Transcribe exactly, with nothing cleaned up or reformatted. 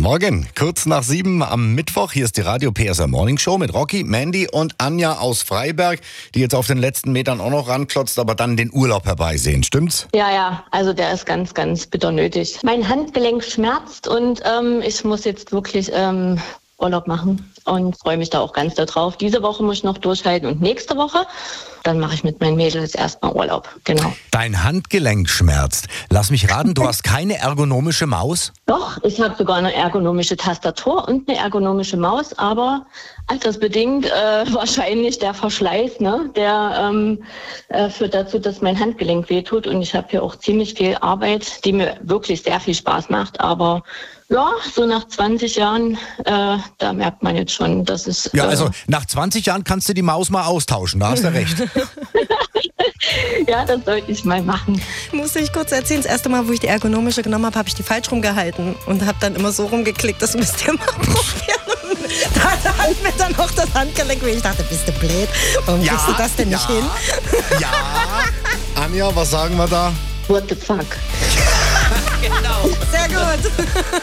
Morgen, kurz nach sieben am Mittwoch. Hier ist die Radio P S R Morning Show mit Rocky, Mandy und Anja aus Freiberg, die jetzt auf den letzten Metern auch noch ranklotzt, aber dann den Urlaub herbeisehen. Stimmt's? Ja, ja, also der ist ganz, ganz bitter nötig. Mein Handgelenk schmerzt und ähm, ich muss jetzt wirklich ähm, Urlaub machen und freue mich da auch ganz darauf. Diese Woche muss ich noch durchhalten und nächste Woche, dann mache ich mit meinen Mädels erstmal Urlaub. Genau. Dein Handgelenk schmerzt. Lass mich raten, du hast keine ergonomische Maus? Doch, ich habe sogar eine ergonomische Tastatur und eine ergonomische Maus, aber altersbedingt äh, wahrscheinlich der Verschleiß, ne, der ähm, äh, führt dazu, dass mein Handgelenk wehtut und ich habe hier auch ziemlich viel Arbeit, die mir wirklich sehr viel Spaß macht, aber ja, so nach zwanzig Jahren, äh, da merkt man jetzt schon, dass es... Ja, also nach zwanzig Jahren kannst du die Maus mal austauschen, da hast du recht. Ja, das sollte ich mal machen. Muss ich kurz erzählen, das erste Mal, wo ich die ergonomische genommen habe, habe ich die falsch rumgehalten und habe dann immer so rumgeklickt, das müsst ihr mal probieren. Da hat mir dann auch das Handgelenk weh. Ich dachte, bist du blöd? Warum Ja, kriegst du das denn nicht ja, hin? Ja, Anja, was sagen wir da? What the fuck? Sehr gut.